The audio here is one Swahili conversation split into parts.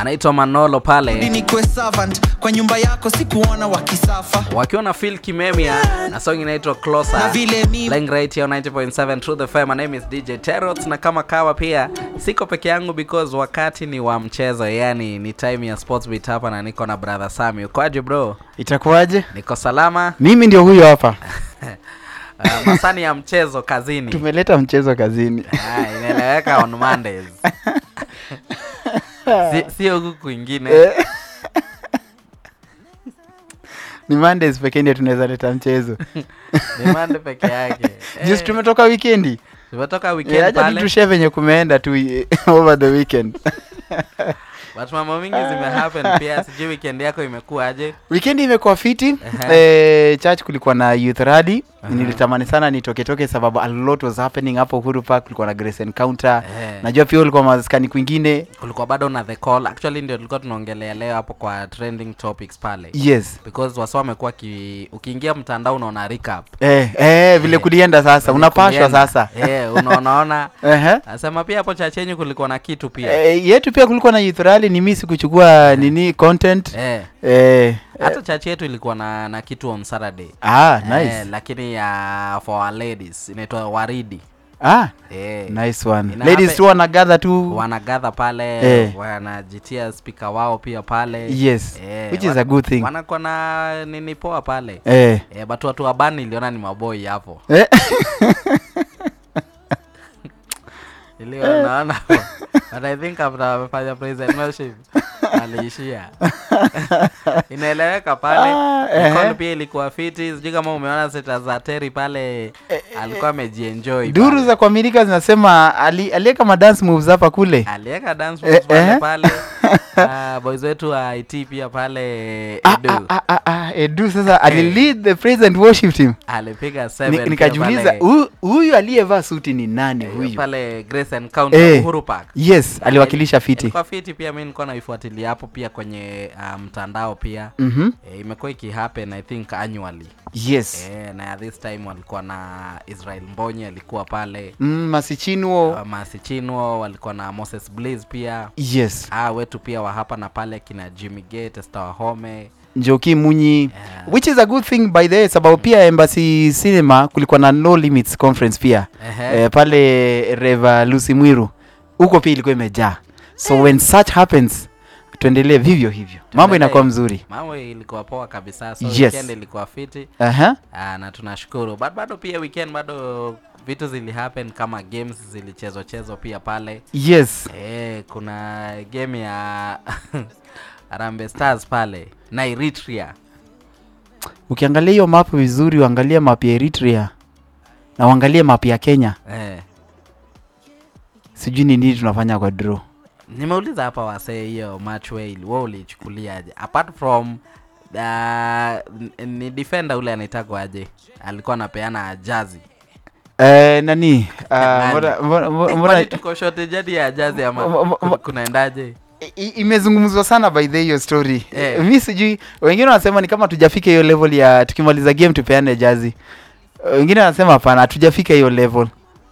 anaitwa Manolo pale. Ni kwa servant kwa nyumba yako sikuona wakisafa. Wakiwa na Phil Kimemia na song inaitwa Closer. Playing right here on 90.7 True the FM. My name is DJ Terrot na kama kawa pia siko peke yangu because wakati ni wa mchezo, yani ni time ya sports beat hapa na niko na brother Sami. Ukoaje bro? Itakuwaje? Niko salama. Mimi ndio huyo hapa. Masani ya mchezo kazini. Tumeleta mchezo kazini. Inaeleweka on Mondays. Sio huku kwingine. Ni Mondays pekee ndio tunaweza leta mchezo. Ni Monday peke yake. Just tumetoka weekendi. Tumetoka weekend pale. Acha tushare venye kumeenda tu over the weekend. But mambo mingi zimehappen pia. Sijui weekend yako imekuwa aje? Weekend imekuwa fiti. Church kulikuwa na youth rally. Nilitamani sana nitoke sababu a lot was happening hapo Uhuru Park. Kulikuwa na Grace Encounter. Najua pia ulikuwa maskani kwingine. Kulikuwa bado na The Call. Actually ndio tulikuwa tunaongelea leo hapo kwa trending topics pale. Yes. Because wasio wamekuwa ukiingia mtandao unaona recap. Vile kulienda sasa. Unapashwa sasa. Unaona. Nasema pia hapo church yenyu kulikuwa na kitu pia. Yetu pia kulikuwa na youth rally. Ni mimi sikuchukua content. Hata church yetu ilikuwa na kitu on Saturday. Nice. Lakini for our ladies inaitwa Waridi. Nice one. Ladies tu wanagather pale, wanajitia speaker wao pia pale. Yes. Which is a good thing. Wanakuwa na nini poa pale. But watu wa bani niliona ni maboy hapo. Naona. But I think after wamefanya praise and worship aliishia. Inaeleweka pale. Call pia ilikuwa fiti. Sijui kama umeona seta za Terry pale alikuwa amejienjoy. Duru za kwa Amerika zinasema aliweka ma dance moves hapa kule. Aliweka dance moves pale. Boys wetu wa IT pia pale Edu. Edu sasa alilead the praise and worship team. Alipiga 7. Nikajiuliza huyu aliyevaa suti ni nani huyu? Pale Grace Encounter Uhuru Park. Yes, aliwakilisha fiti. Kwa fiti pia mimi nilikuwa naifuatilia hapo pia kwenye mtandao pia. Imekuwa ikihappen I think annually. Yes. Na this time walikuwa na Israel Mbonye alikuwa pale. Masichinwo walikuwa na Moses Blaze pia. Yes. Wetu pia wa hapa na pale kina Jimmy Gate, Star Home, Njoki Munyi, which is a good thing by the way, sababu pia Embassy Cinema kulikuwa na No Limits conference pia. Pale Reva Lucy Mwiru. Huko pia ilikuwa imejaa. So when such happens, tuendelee vivyo hivyo. Mambo inakuwa mzuri. Mambo ilikuwa poa kabisa. So weekend ilikuwa fiti. Na tunashukuru. But bado pia weekend bado vitu zili happen kama games zilichezo pia pale. Yes. Kuna game ya Harambee Stars pale na Eritrea. Ukiangalia hiyo map vizuri, uangalie map ya Eritrea na uangalie map ya Kenya. Sijui nini tunafanya kwa draw. Nimeuliza hapa wasee hiyo match wao ulichukuliaje? Apart from ni defender ule anaitwa aje? Alikuwa anapeana jazi. Nani? Mbona tuko short jadi ya jazi ama kunaendaje? Imezungumzwa sana by the hiyo story. Mimi sijui, wengine wanasema ni kama tujafika hiyo level ya tukimaliza game tupeane jazi. Wengine wanasema hapana, hatujafika hiyo level.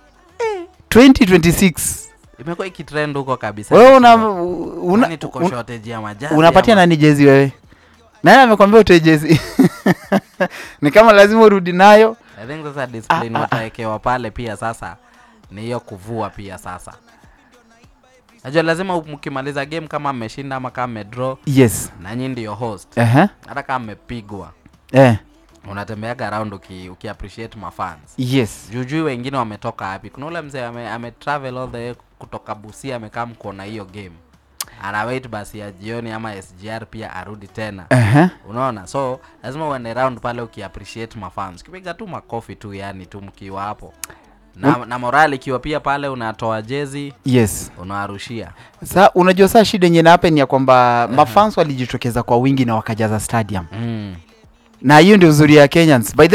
2026 imekuwa ikitrend huko kabisa. Wewe tuko shortage ya majazi. Unapatia nani jezi wewe? Nani amekwambia utoe jezi? Ni kama lazima urudi nayo. I think sasa discipline wataekewa pale pia sasa. Ni hiyo kuvua pia sasa. Najua lazima mkimaliza game kama mmeshinda ama kama mmedraw. Yes. Na nyinyi ndio host. Hata kama mmepigwa. Unatembeaga around ukiappreciate mafans. Yes. Jujui wengine wametoka wapi. Kuna ule mzee ametravel all the way kutoka Busia amekaa kuona hiyo game. Ana wait basi ya jioni ama SGR pia arudi tena. Unaona? So lazima uende around pale ukiappreciate mafans. Kipiga tu makofi tu yani tu mkiwa hapo. Na morale ikiwa pia pale unatoa jezi. Yes. Unawarushia. Sasa unajua sasa shida yenyewe happen ya kwamba mafans walijitokeza kwa wingi na wakajaza stadium. Na hiyo ndio uzuri ya Kenyans. By